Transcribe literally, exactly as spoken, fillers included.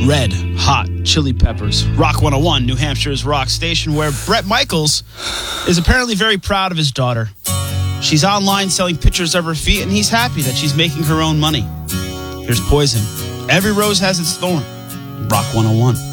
Red Hot Chili Peppers. Rock one oh one, New Hampshire's rock station, where Bret Michaels is apparently very proud of his daughter. She's online selling pictures of her feet, and he's happy that she's making her own money. Here's Poison. Every rose has its thorn. Rock one oh one.